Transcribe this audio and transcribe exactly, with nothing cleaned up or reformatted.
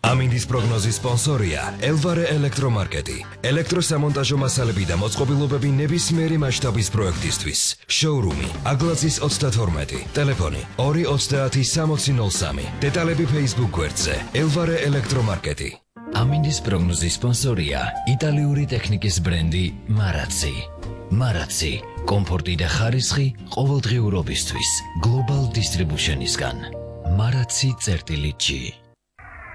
ამინდის პროგნოზის სპონსორია ელვარე ელექტრომარკეტი. ელექტროსამონტაჟო მასალები და მოწყობილობები ნებისმიერი მასშტაბის პროექტისთვის. შოურუმი აგლაძის ოცდათორმეტი. ტელეფონი ორი ოცდაათი სამოცი ნოლ სამი. დეტალები Facebook გვერდზე ელვარე ელექტრომარკეტი. ამინდის პროგნოზის სპონსორია იტალიური ტექნიკის ბრენდი მარაცი. მარაცი კომფორტი და ხარისხი ყოველდღიურობისთვის. Global Distribution-ისგან. მარაცი წერტილი ჯი.